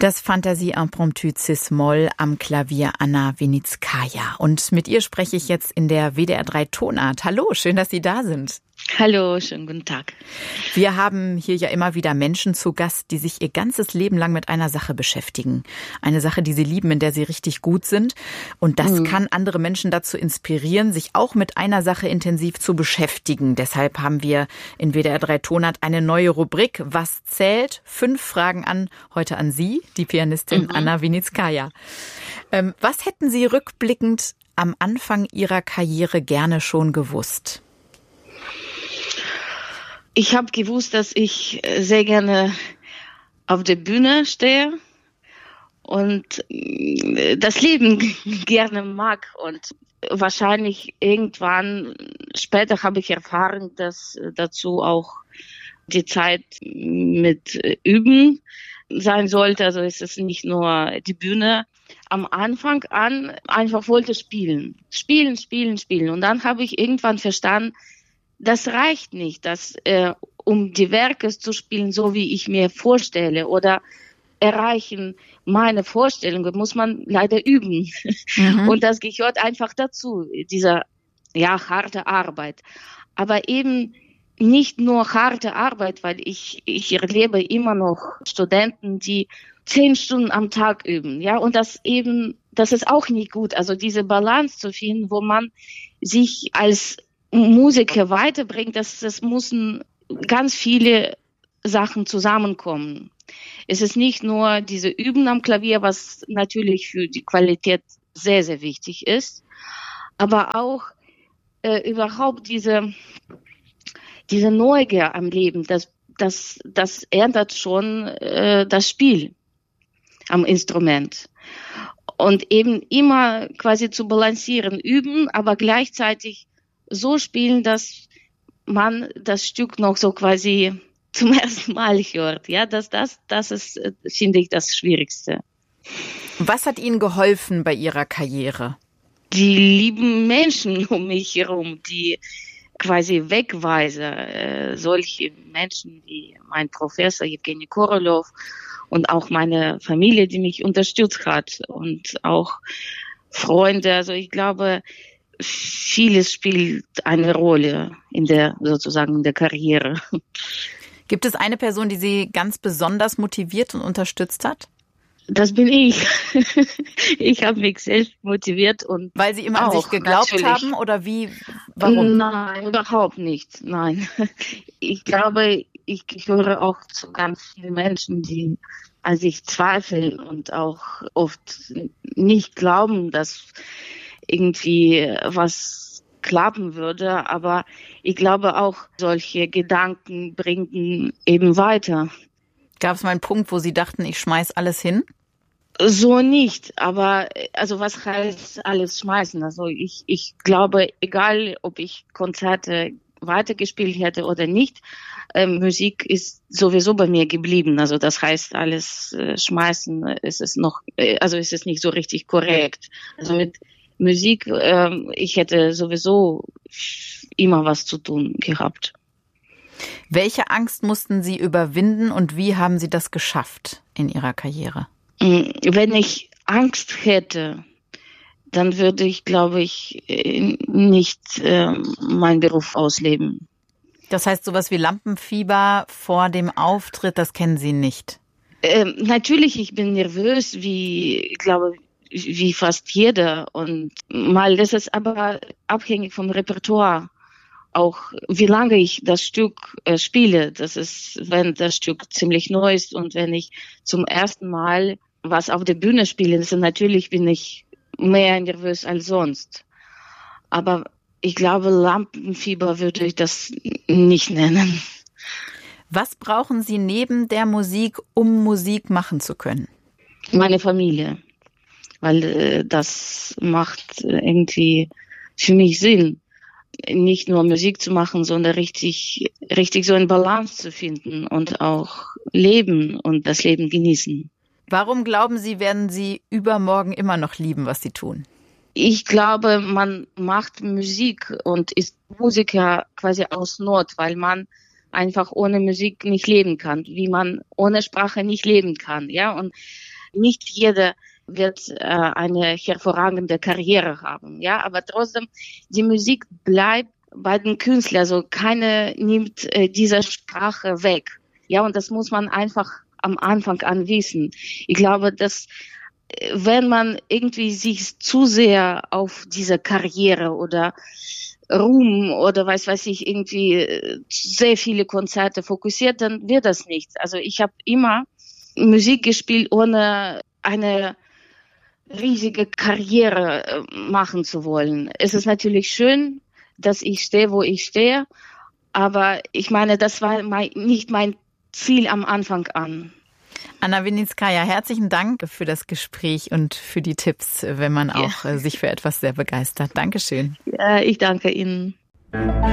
Das Fantasie-Impromptu Cis-Moll am Klavier Anna Winitskaja. Und mit ihr spreche ich jetzt in der WDR 3 Tonart. Hallo, schön, dass Sie da sind. Hallo, schönen guten Tag. Wir haben hier ja immer wieder Menschen zu Gast, die sich ihr ganzes Leben lang mit einer Sache beschäftigen. Eine Sache, die sie lieben, in der sie richtig gut sind. Und das kann andere Menschen dazu inspirieren, sich auch mit einer Sache intensiv zu beschäftigen. Deshalb haben wir in WDR 3 Tonart eine neue Rubrik. Was zählt? 5 Fragen heute an Sie, die Pianistin Anna Winitskaja. Was hätten Sie rückblickend am Anfang Ihrer Karriere gerne schon gewusst? Ich habe gewusst, dass ich sehr gerne auf der Bühne stehe und das Leben gerne mag. Und wahrscheinlich irgendwann später habe ich erfahren, dass dazu auch die Zeit mit Üben sein sollte. Also es ist nicht nur die Bühne. Am Anfang an einfach wollte spielen. Und dann habe ich irgendwann verstanden, das reicht nicht, um die Werke zu spielen, so wie ich mir vorstelle, oder erreichen meine Vorstellungen, muss man leider üben. Und das gehört einfach dazu, dieser harte Arbeit. Aber eben nicht nur harte Arbeit, weil ich erlebe immer noch Studenten, die 10 Stunden am Tag üben, und das ist auch nicht gut. Also diese Balance zu finden, wo man sich als Musiker weiterbringt, das müssen ganz viele Sachen zusammenkommen. Es ist nicht nur diese Üben am Klavier, was natürlich für die Qualität sehr, sehr wichtig ist, aber auch überhaupt diese Neugier am Leben, das ändert schon das Spiel am Instrument. Und eben immer quasi zu balancieren, üben, aber gleichzeitig so spielen, dass man das Stück noch so quasi zum ersten Mal hört. Ja, das ist, finde ich, das Schwierigste. Was hat Ihnen geholfen bei Ihrer Karriere? Die lieben Menschen um mich herum, die quasi Wegweiser, solche Menschen wie mein Professor Evgeny Korolev und auch meine Familie, die mich unterstützt hat, und auch Freunde. Also ich glaube, vieles spielt eine Rolle in der Karriere. Gibt es eine Person, die Sie ganz besonders motiviert und unterstützt hat? Das bin ich. Ich habe mich selbst motiviert und weil Sie immer an sich geglaubt haben, oder wie? Warum? Nein, überhaupt nicht. Nein. Ich glaube, ich gehöre auch zu ganz vielen Menschen, die an sich zweifeln und auch oft nicht glauben, dass irgendwie was klappen würde. Aber ich glaube auch, solche Gedanken bringen eben weiter. Gab es mal einen Punkt, wo Sie dachten, ich schmeiß alles hin? So nicht, aber also was heißt alles schmeißen? Also ich glaube, egal ob ich Konzerte weitergespielt hätte oder nicht, Musik ist sowieso bei mir geblieben. Also das heißt, alles schmeißen ist es noch, also ist es nicht so richtig korrekt. Also mit Musik, ich hätte sowieso immer was zu tun gehabt. Welche Angst mussten Sie überwinden und wie haben Sie das geschafft in Ihrer Karriere? Wenn ich Angst hätte, dann würde ich, glaube ich, nicht meinen Beruf ausleben. Das heißt, sowas wie Lampenfieber vor dem Auftritt, das kennen Sie nicht? Natürlich, ich bin nervös, ich glaube, wie fast jeder. Und mal, das ist aber abhängig vom Repertoire. Auch wie lange ich das Stück spiele. Das ist, wenn das Stück ziemlich neu ist und wenn ich zum ersten Mal was auf der Bühne spiele, dann natürlich bin ich mehr nervös als sonst. Aber ich glaube, Lampenfieber würde ich das nicht nennen. Was brauchen Sie neben der Musik, um Musik machen zu können? Meine Familie, weil das macht irgendwie für mich Sinn. Nicht nur Musik zu machen, sondern richtig so eine Balance zu finden und auch leben und das Leben genießen. Warum glauben Sie, werden Sie übermorgen immer noch lieben, was Sie tun? Ich glaube, man macht Musik und ist Musiker quasi aus Not, weil man einfach ohne Musik nicht leben kann, wie man ohne Sprache nicht leben kann, ja. Und Nicht jeder wird eine hervorragende Karriere haben, ja, aber trotzdem, die Musik bleibt bei den Künstlern, also keine nimmt diese Sprache weg, ja, und das muss man einfach am Anfang an wissen. Ich glaube, dass wenn man irgendwie sich zu sehr auf diese Karriere oder Ruhm oder weiß ich, irgendwie sehr viele Konzerte fokussiert, dann wird das nichts. Also ich habe immer Musik gespielt, ohne eine riesige Karriere machen zu wollen. Es ist natürlich schön, dass ich stehe, wo ich stehe, aber ich meine, das war nicht mein Ziel am Anfang an. Anna Winitskaja, herzlichen Dank für das Gespräch und für die Tipps, wenn man auch sich für etwas sehr begeistert. Dankeschön. Ja, ich danke Ihnen.